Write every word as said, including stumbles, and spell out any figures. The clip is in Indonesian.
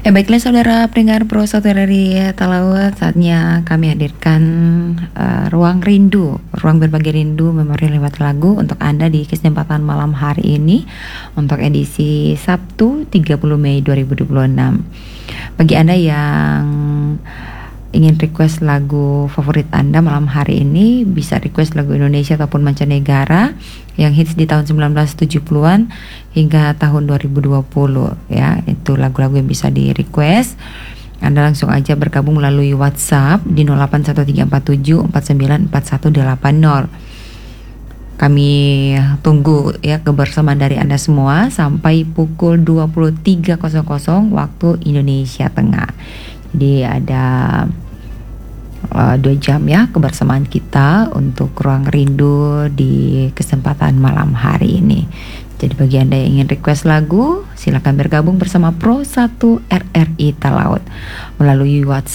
Ya baiklah saudara pendengar Pro satu dari Talaut, saatnya kami hadirkan uh, Ruang Rindu, ruang berbagi rindu memori lewat lagu untuk Anda di kesempatan malam hari ini untuk edisi Sabtu tiga puluh Mei dua ribu dua puluh enam. Bagi Anda yang ingin request lagu favorit Anda malam hari ini, bisa request lagu Indonesia ataupun mancanegara yang hits di tahun sembilan belas tujuh puluhan hingga tahun dua ribu dua puluh ya. Itu lagu-lagu yang bisa di request. Anda langsung aja bergabung melalui WhatsApp di nol delapan satu tiga empat tujuh empat sembilan empat satu delapan nol. Kami tunggu ya kebersamaan dari Anda semua sampai pukul dua puluh tiga waktu Indonesia Tengah. Jadi ada uh, dua jam ya kebersamaan kita untuk Ruang Rindu di kesempatan malam hari ini. Jadi bagi Anda yang ingin request lagu, silakan bergabung bersama Pro satu R R I Talaut melalui WhatsApp